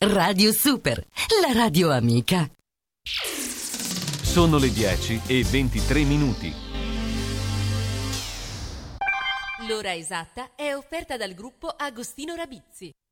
Radio Super, la radio amica. Sono le 10:23. L'ora esatta è offerta dal gruppo Agostino Rabizzi.